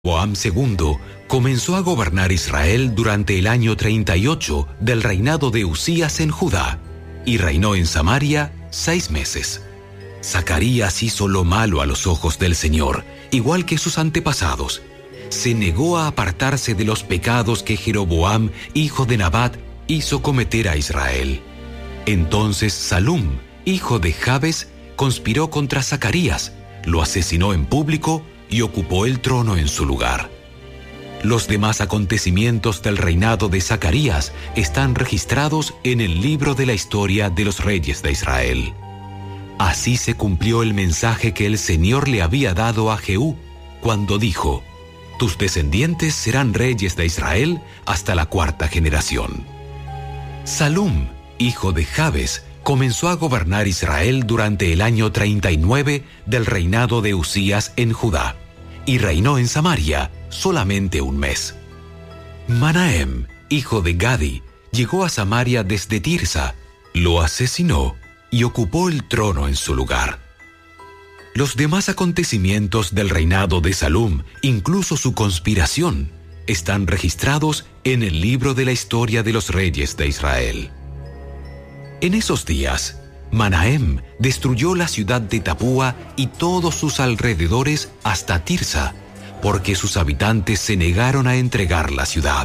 Jeroboam II comenzó a gobernar Israel durante el año 38 del reinado de Usías en Judá, y reinó en Samaria 6 meses. Zacarías hizo lo malo a los ojos del Señor, igual que sus antepasados. Se negó a apartarse de los pecados que Jeroboam, hijo de Nabat, hizo cometer a Israel. Entonces Salum, hijo de Jabes, conspiró contra Zacarías, lo asesinó en público y ocupó el trono en su lugar. Los demás acontecimientos del reinado de Zacarías están registrados en el libro de la historia de los reyes de Israel. Así se cumplió el mensaje que el Señor le había dado a Jehú, cuando dijo: «Tus descendientes serán reyes de Israel hasta la 4ª generación». Salum, hijo de Jabes, comenzó a gobernar Israel durante el año 39 del reinado de Usías en Judá, y reinó en Samaria solamente 1 mes. Manahem, hijo de Gadi, llegó a Samaria desde Tirsa, lo asesinó y ocupó el trono en su lugar. Los demás acontecimientos del reinado de Salum, incluso su conspiración, están registrados en el libro de la historia de los reyes de Israel. En esos días, Manahem destruyó la ciudad de Tapúa y todos sus alrededores hasta Tirsa, porque sus habitantes se negaron a entregar la ciudad.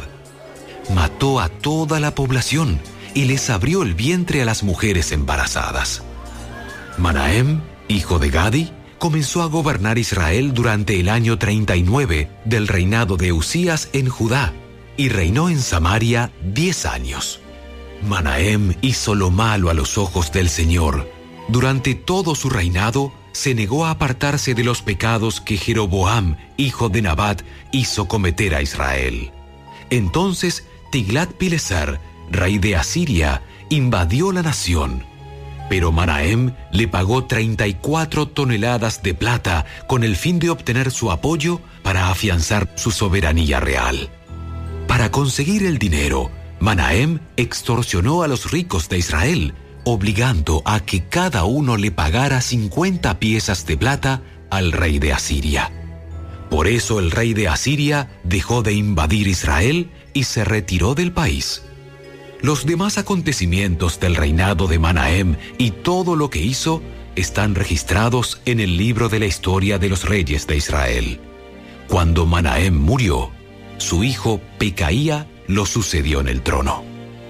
Mató a toda la población y les abrió el vientre a las mujeres embarazadas. Manahem, hijo de Gadi, comenzó a gobernar Israel durante el año 39 del reinado de Usías en Judá, y reinó en Samaria 10 años. Manahem hizo lo malo a los ojos del Señor. Durante todo su reinado, se negó a apartarse de los pecados que Jeroboam, hijo de Nabat, hizo cometer a Israel. Entonces Tiglat-Pileser, rey de Asiria, invadió la nación. Pero Manahem le pagó 34 toneladas de plata con el fin de obtener su apoyo para afianzar su soberanía real. Para conseguir el dinero, Manahem extorsionó a los ricos de Israel, obligando a que cada uno le pagara 50 piezas de plata al rey de Asiria. Por eso el rey de Asiria dejó de invadir Israel y se retiró del país. Los demás acontecimientos del reinado de Manahem y todo lo que hizo están registrados en el libro de la historia de los reyes de Israel. Cuando Manahem murió, su hijo Pecaía lo sucedió en el trono.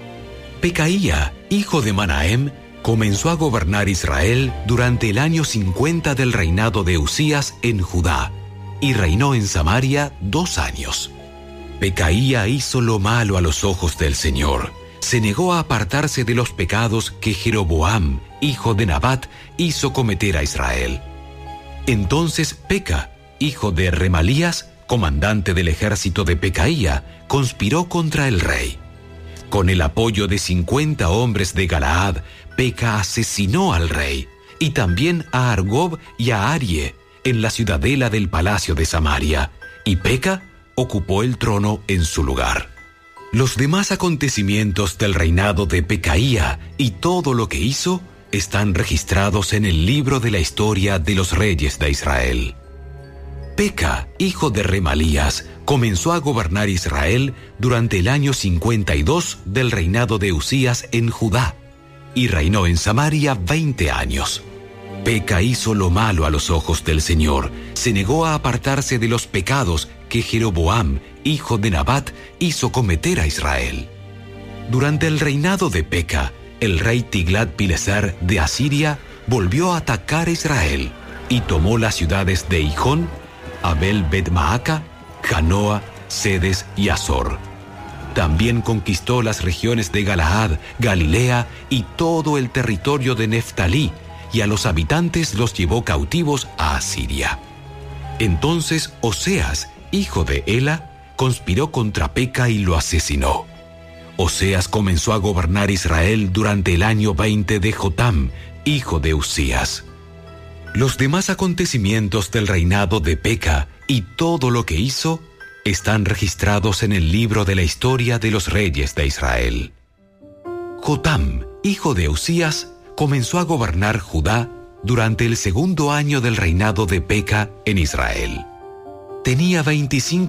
Pecaía, hijo de Manahem, comenzó a gobernar Israel durante el año 50 del reinado de Usías en Judá, y reinó en Samaria 2 años. Pecaía hizo lo malo a los ojos del Señor. Se negó a apartarse de los pecados que Jeroboam, hijo de Nabat, hizo cometer a Israel. Entonces Peca, hijo de Remalías, comandante del ejército de Pecaía, conspiró contra el rey. Con el apoyo de 50 hombres de Galaad, Peca asesinó al rey, y también a Argob y a Arie, en la ciudadela del palacio de Samaria, y Peca ocupó el trono en su lugar. Los demás acontecimientos del reinado de Pecaía y todo lo que hizo están registrados en el libro de la historia de los reyes de Israel. Peca, hijo de Remalías, comenzó a gobernar Israel durante el año 52 del reinado de Usías en Judá, y reinó en Samaria 20 años. Peca hizo lo malo a los ojos del Señor, se negó a apartarse de los pecados que Jeroboam, hijo de Nabat, hizo cometer a Israel. Durante el reinado de Peca, el rey Tiglat-Pileser de Asiria volvió a atacar a Israel y tomó las ciudades de Hijón, Abel-Bet-Maaca, Janoa, Sedes y Azor. También conquistó las regiones de Galaad, Galilea y todo el territorio de Neftalí, y a los habitantes los llevó cautivos a Asiria. Entonces Oseas, hijo de Ela, conspiró contra Peca y lo asesinó. Oseas comenzó a gobernar Israel durante el año 20 de Jotam, hijo de Usías. Los demás acontecimientos del reinado de Peca y todo lo que hizo están registrados en el libro de la historia de los reyes de Israel. Jotam, hijo de Usías, comenzó a gobernar Judá durante el 2.º año del reinado de Peca en Israel. tenía 25